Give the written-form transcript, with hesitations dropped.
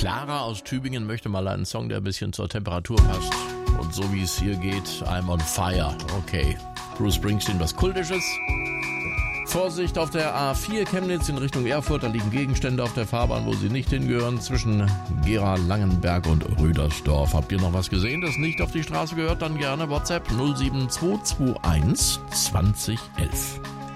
Clara aus Tübingen möchte mal einen Song, der ein bisschen zur Temperatur passt. Und so wie es hier geht, I'm on fire. Okay. Bruce Springsteen, was Kultisches. Vorsicht auf der A4 Chemnitz in Richtung Erfurt. Da liegen Gegenstände auf der Fahrbahn, wo sie nicht hingehören. Zwischen Gera, Langenberg und Rödersdorf. Habt ihr noch was gesehen, das nicht auf die Straße gehört? Dann gerne WhatsApp 07221 2011.